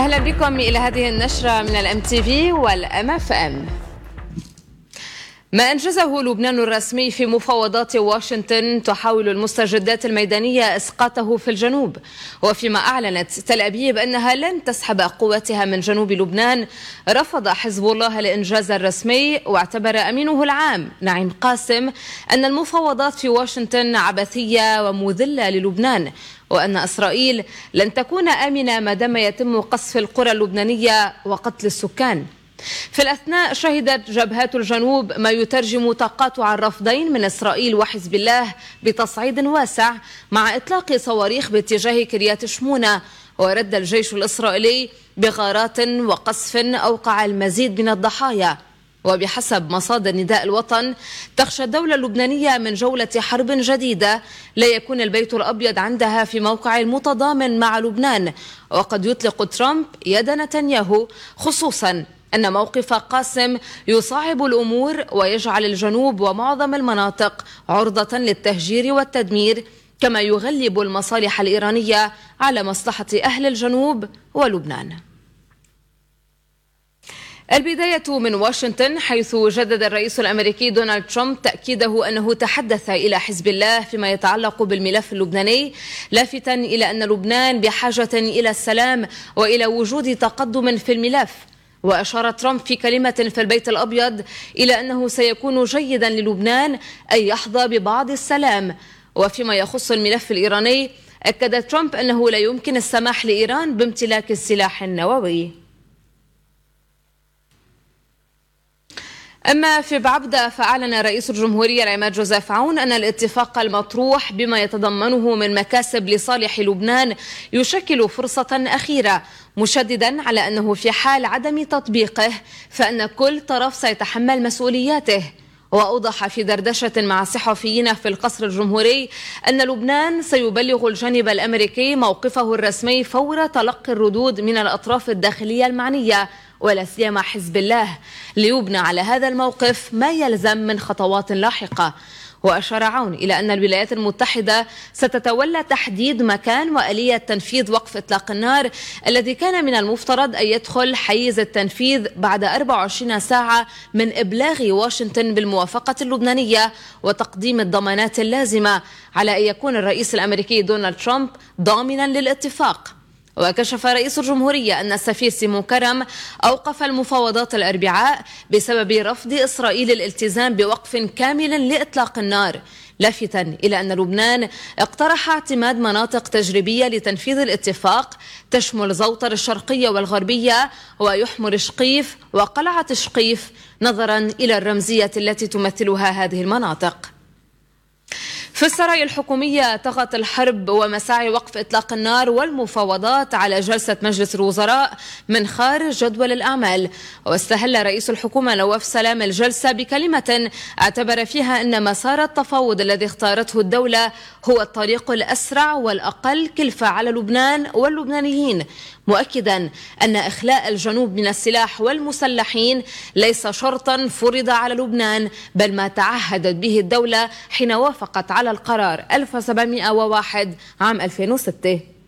أهلا بكم إلى هذه النشرة من الMTV والMFM. ما أنجزه لبنان الرسمي في مفاوضات واشنطن تحاول المستجدات الميدانية إسقاطه في الجنوب، وفيما أعلنت تل أبيب أنها لن تسحب قواتها من جنوب لبنان، رفض حزب الله الإنجاز الرسمي، واعتبر أمينه العام نعيم قاسم أن المفاوضات في واشنطن عبثية ومذلة للبنان، وأن إسرائيل لن تكون آمنة ما دام يتم قصف القرى اللبنانية وقتل السكان. في الأثناء شهدت جبهات الجنوب ما يترجم تقاطع الرفضين من إسرائيل وحزب الله بتصعيد واسع مع إطلاق صواريخ باتجاه كريات شمونة، ورد الجيش الإسرائيلي بغارات وقصف أوقع المزيد من الضحايا. وبحسب مصادر نداء الوطن تخشى الدولة اللبنانية من جولة حرب جديدة لا يكون البيت الأبيض عندها في موقع متضامن مع لبنان، وقد يطلق ترامب يد نتنياهو، خصوصا أن موقف قاسم يصعب الأمور ويجعل الجنوب ومعظم المناطق عرضة للتهجير والتدمير، كما يغلب المصالح الإيرانية على مصلحة أهل الجنوب ولبنان. البداية من واشنطن، حيث جدد الرئيس الأمريكي دونالد ترامب تأكيده أنه تحدث إلى حزب الله فيما يتعلق بالملف اللبناني، لافتا إلى أن لبنان بحاجة إلى السلام وإلى وجود تقدم في الملف. وأشار ترامب في كلمة في البيت الأبيض إلى أنه سيكون جيدا للبنان أن يحظى ببعض السلام. وفيما يخص الملف الإيراني، أكد ترامب أنه لا يمكن السماح لإيران بامتلاك السلاح النووي. أما في بعبدة، فأعلن رئيس الجمهورية العماد جوزيف عون أن الاتفاق المطروح بما يتضمنه من مكاسب لصالح لبنان يشكل فرصة أخيرة، مشددا على أنه في حال عدم تطبيقه فإن كل طرف سيتحمل مسؤولياته. وأوضح في دردشة مع صحفيين في القصر الجمهوري أن لبنان سيبلغ الجانب الأمريكي موقفه الرسمي فور تلقي الردود من الأطراف الداخلية المعنية، ولا سيما حزب الله، ليبنى على هذا الموقف ما يلزم من خطوات لاحقة. وأشار عون إلى أن الولايات المتحدة ستتولى تحديد مكان وآلية تنفيذ وقف إطلاق النار الذي كان من المفترض أن يدخل حيز التنفيذ بعد 24 ساعة من إبلاغ واشنطن بالموافقة اللبنانية وتقديم الضمانات اللازمة على أن يكون الرئيس الأمريكي دونالد ترامب ضامنا للاتفاق. وكشف رئيس الجمهورية أن السفير سيمون كرم أوقف المفاوضات الأربعاء بسبب رفض إسرائيل الالتزام بوقف كامل لإطلاق النار، لافتا إلى أن لبنان اقترح اعتماد مناطق تجريبية لتنفيذ الاتفاق تشمل زوطر الشرقية والغربية ويحمر شقيف وقلعة شقيف، نظرا إلى الرمزية التي تمثلها هذه المناطق. في السرايا الحكومية طغت الحرب ومساعي وقف إطلاق النار والمفاوضات على جلسة مجلس الوزراء من خارج جدول الأعمال. واستهل رئيس الحكومة نواف سلام الجلسة بكلمة اعتبر فيها أن مسار التفاوض الذي اختارته الدولة هو الطريق الأسرع والأقل كلفة على لبنان واللبنانيين، مؤكدا أن إخلاء الجنوب من السلاح والمسلحين ليس شرطا فرض على لبنان، بل ما تعهدت به الدولة حين وافقت على القرار 1701 عام 2006.